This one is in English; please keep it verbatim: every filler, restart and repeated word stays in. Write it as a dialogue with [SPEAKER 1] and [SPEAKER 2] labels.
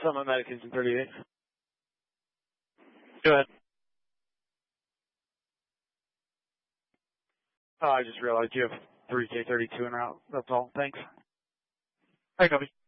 [SPEAKER 1] Summit Medicines in thirty-eight. Go ahead. Oh, I just realized you have three K thirty-two en route. That's all. Thanks. Hi, copy.